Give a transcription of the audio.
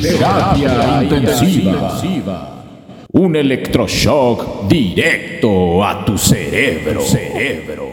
Terapia intensiva. Un electroshock directo a tu cerebro.